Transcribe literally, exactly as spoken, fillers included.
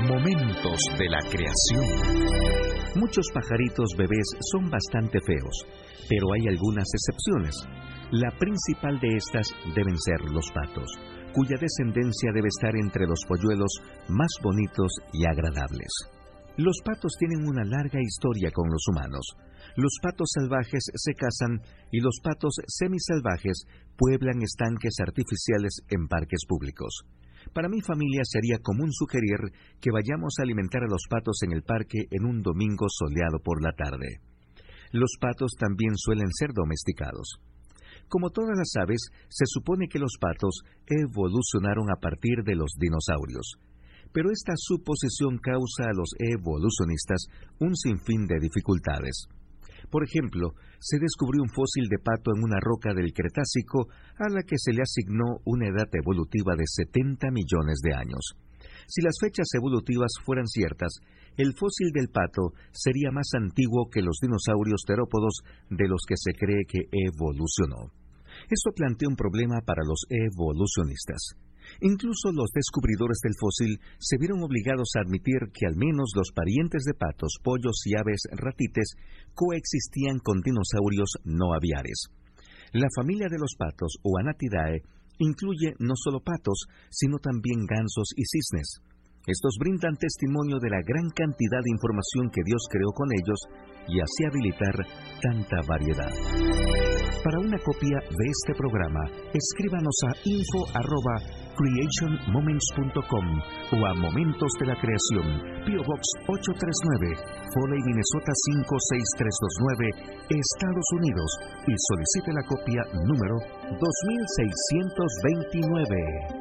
Momentos de la creación. Muchos pajaritos bebés son bastante feos, pero hay algunas excepciones. La principal de estas deben ser los patos, cuya descendencia debe estar entre los polluelos más bonitos y agradables. Los patos tienen una larga historia con los humanos. Los patos salvajes se cazan y los patos semisalvajes pueblan estanques artificiales en parques públicos. Para mi familia sería común sugerir que vayamos a alimentar a los patos en el parque en un domingo soleado por la tarde. Los patos también suelen ser domesticados. Como todas las aves, se supone que los patos evolucionaron a partir de los dinosaurios. Pero esta suposición causa a los evolucionistas un sinfín de dificultades. Por ejemplo, se descubrió un fósil de pato en una roca del Cretácico a la que se le asignó una edad evolutiva de setenta millones de años. Si las fechas evolutivas fueran ciertas, el fósil del pato sería más antiguo que los dinosaurios terópodos de los que se cree que evolucionó. Esto plantea un problema para los evolucionistas. Incluso los descubridores del fósil se vieron obligados a admitir que al menos los parientes de patos, pollos y aves ratites coexistían con dinosaurios no aviares. La familia de los patos, o Anatidae, incluye no solo patos, sino también gansos y cisnes. Estos brindan testimonio de la gran cantidad de información que Dios creó con ellos y así habilitar tanta variedad. Para una copia de este programa, escríbanos a info arroba creation moments punto com o a Momentos de la Creación, P O Box ocho tres nueve, Foley, Minnesota cinco seis tres dos nueve, Estados Unidos, y solicite la copia número dos mil seiscientos veintinueve.